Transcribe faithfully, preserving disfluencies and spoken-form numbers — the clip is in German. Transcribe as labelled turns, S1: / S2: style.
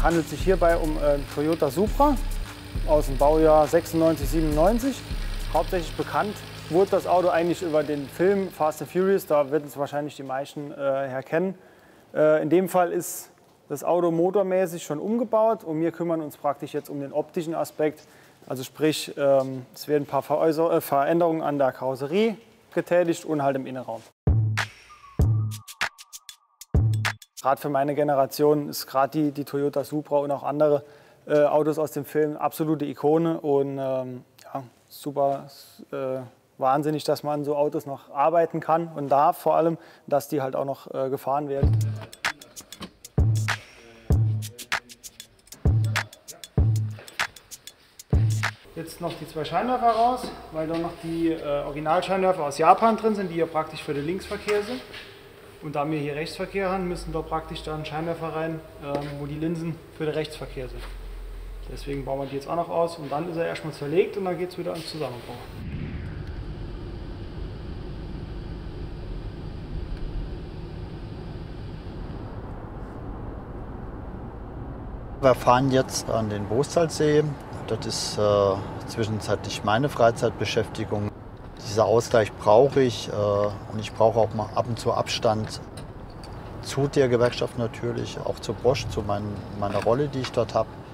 S1: handelt sich hierbei um äh, Toyota Supra aus dem Baujahr sechsundneunzig, siebenundneunzig. Hauptsächlich bekannt wurde das Auto eigentlich über den Film Fast and Furious, da werden es wahrscheinlich die meisten äh, herkennen. Äh, in dem Fall ist das Auto motormäßig schon umgebaut und wir kümmern uns praktisch jetzt um den optischen Aspekt. Also sprich, ähm, es werden ein paar Veräußer äh, Veränderungen an der Karosserie getätigt und halt im Innenraum. Gerade für meine Generation ist gerade die, die Toyota Supra und auch andere äh, Autos aus dem Film absolute Ikone und ähm, ja, super äh, wahnsinnig, dass man an so Autos noch arbeiten kann und darf, vor allem, dass die halt auch noch äh, gefahren werden. Jetzt noch die zwei Scheinwerfer raus, weil da noch die äh, Originalscheinwerfer aus Japan drin sind, die hier praktisch für den Linksverkehr sind. Und da wir hier Rechtsverkehr haben, müssen da praktisch dann Scheinwerfer rein, ähm, wo die Linsen für den Rechtsverkehr sind. Deswegen bauen wir die jetzt auch noch aus und dann ist er erstmal zerlegt und dann geht es wieder ans Zusammenbau.
S2: Wir fahren jetzt an den Boostalsee. Das ist äh, zwischenzeitlich meine Freizeitbeschäftigung. Dieser Ausgleich brauche ich äh, und ich brauche auch mal ab und zu Abstand zu der Gewerkschaft natürlich, auch zu Bosch, zu mein, meiner Rolle, die ich dort habe.